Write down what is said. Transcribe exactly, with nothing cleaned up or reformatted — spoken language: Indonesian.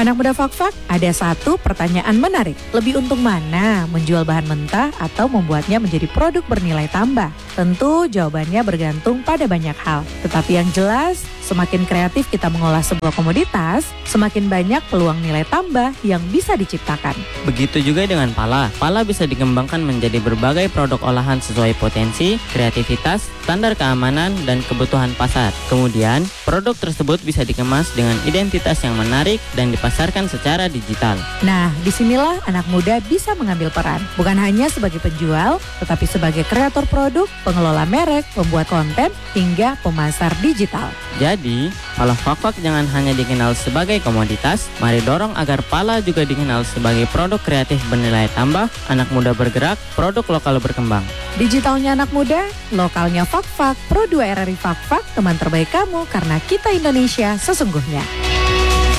Anak muda Fak-Fak, ada satu pertanyaan menarik. Lebih untung mana, menjual bahan mentah atau membuatnya menjadi produk bernilai tambah? Tentu jawabannya bergantung pada banyak hal. Tetapi yang jelas, semakin kreatif kita mengolah sebuah komoditas, semakin banyak peluang nilai tambah yang bisa diciptakan. Begitu juga dengan pala. Pala bisa dikembangkan menjadi berbagai produk olahan sesuai potensi, kreativitas, standar keamanan, dan kebutuhan pasar. Kemudian, produk tersebut bisa dikemas dengan identitas yang menarik dan dipasarkan secara digital. Nah, disinilah anak muda bisa mengambil peran. Bukan hanya sebagai penjual, tetapi sebagai kreator produk, pengelola merek, pembuat konten, hingga pemasar digital. Jadi, kalau Fak-Fak jangan hanya dikenal sebagai komoditas, mari dorong agar pala juga dikenal sebagai produk kreatif bernilai tambah, anak muda bergerak, produk lokal berkembang. Digitalnya anak muda, lokalnya Fak-Fak, Pro dua R R I Fak-Fak, teman terbaik kamu karena kita Indonesia sesungguhnya.